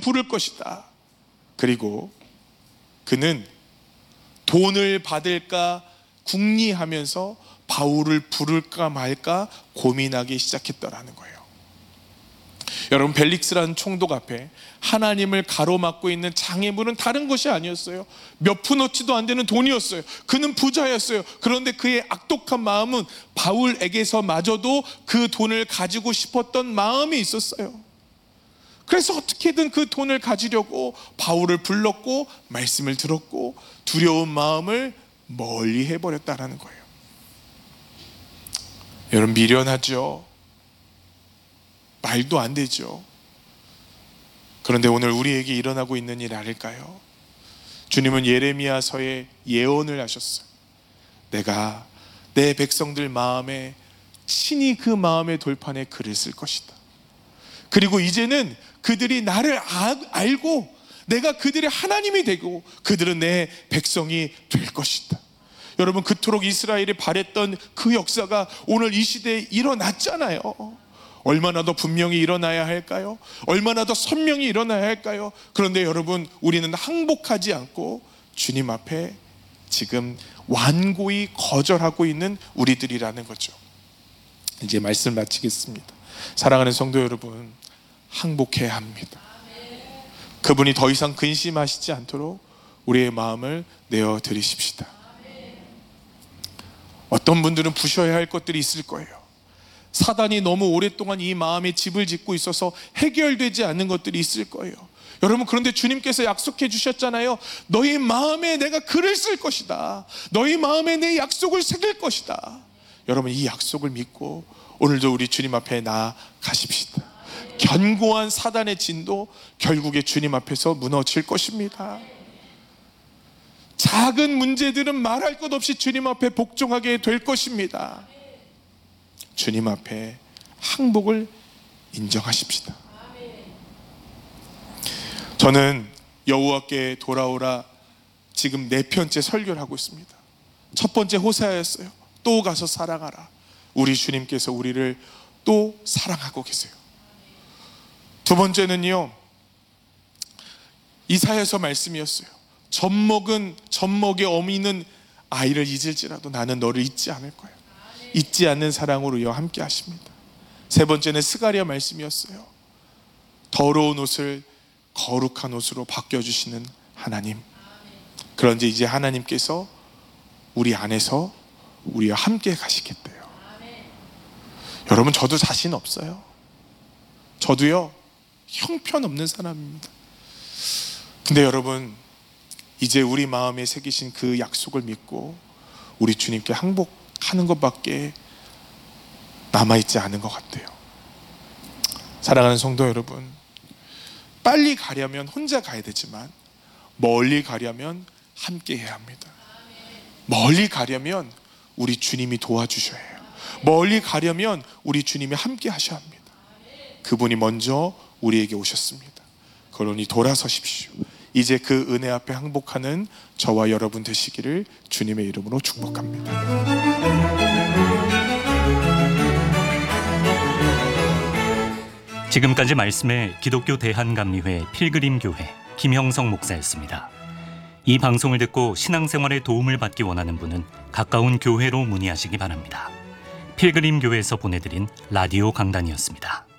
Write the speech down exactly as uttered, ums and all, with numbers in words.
부를 것이다. 그리고 그는 돈을 받을까 궁리하면서 바울을 부를까 말까 고민하기 시작했더라는 거예요. 여러분, 벨릭스라는 총독 앞에 하나님을 가로막고 있는 장애물은 다른 것이 아니었어요. 몇 푼어치도 안 되는 돈이었어요. 그는 부자였어요. 그런데 그의 악독한 마음은 바울에게서마저도 그 돈을 가지고 싶었던 마음이 있었어요. 그래서 어떻게든 그 돈을 가지려고 바울을 불렀고 말씀을 들었고 두려운 마음을 멀리 해버렸다라는 거예요. 여러분, 미련하죠. 말도 안 되죠. 그런데 오늘 우리에게 일어나고 있는 일 아닐까요? 주님은 예레미야서에 예언을 하셨어요. 내가 내 백성들 마음에 친히 그 마음의 돌판에 글을 쓸 것이다. 그리고 이제는 그들이 나를 아, 알고 내가 그들의 하나님이 되고 그들은 내 백성이 될 것이다. 여러분, 그토록 이스라엘이 바랬던 그 역사가 오늘 이 시대에 일어났잖아요. 얼마나 더 분명히 일어나야 할까요? 얼마나 더 선명히 일어나야 할까요? 그런데 여러분, 우리는 항복하지 않고 주님 앞에 지금 완고히 거절하고 있는 우리들이라는 거죠. 이제 말씀 마치겠습니다. 사랑하는 성도 여러분, 항복해야 합니다. 그분이 더 이상 근심하시지 않도록 우리의 마음을 내어드리십시다. 어떤 분들은 부셔야 할 것들이 있을 거예요. 사단이 너무 오랫동안 이 마음에 집을 짓고 있어서 해결되지 않는 것들이 있을 거예요. 여러분, 그런데 주님께서 약속해 주셨잖아요. 너희 마음에 내가 글을 쓸 것이다. 너희 마음에 내 약속을 새길 것이다. 여러분, 이 약속을 믿고 오늘도 우리 주님 앞에 나아가십시다. 견고한 사단의 진도 결국에 주님 앞에서 무너질 것입니다. 작은 문제들은 말할 것 없이 주님 앞에 복종하게 될 것입니다. 주님 앞에 항복을 인정하십시다. 저는 여호와께 돌아오라 지금 네 편째 설교를 하고 있습니다. 첫 번째 호세아였어요. 또 가서 사랑하라. 우리 주님께서 우리를 또 사랑하고 계세요. 두 번째는요, 이사야서 말씀이었어요. 젖먹은 젖먹의 어미는 아이를 잊을지라도 나는 너를 잊지 않을 거야. 잊지 않는 사랑으로 이와 함께 하십니다. 세 번째는 스가랴 말씀이었어요. 더러운 옷을 거룩한 옷으로 바뀌어주시는 하나님. 그런데 이제 하나님께서 우리 안에서 우리와 함께 가시겠대요. 여러분, 저도 자신 없어요. 저도요, 형편없는 사람입니다. 근데 여러분, 이제 우리 마음에 새기신 그 약속을 믿고 우리 주님께 항복하는 것밖에 남아있지 않은 것 같아요. 사랑하는 성도 여러분, 빨리 가려면 혼자 가야 되지만 멀리 가려면 함께 해야 합니다. 멀리 가려면 우리 주님이 도와주셔야 해요. 멀리 가려면 우리 주님이 함께 하셔야 합니다. 그분이 먼저 우리에게 오셨습니다. 그러니 돌아서십시오. 이제 그 은혜 앞에 항복하는 저와 여러분 되시기를 주님의 이름으로 축복합니다. 지금까지 말씀의 기독교 대한감리회 필그림교회 김형성 목사였습니다. 이 방송을 듣고 신앙생활에 도움을 받기 원하는 분은 가까운 교회로 문의하시기 바랍니다. 필그림교회에서 보내드린 라디오 강단이었습니다.